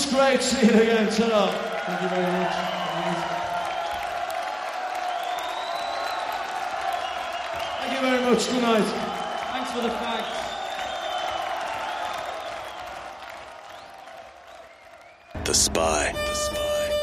It's great to see you again. Ta-ra. Thank you very much. Thank you very much. Good night. Thanks for the facts. The Spy.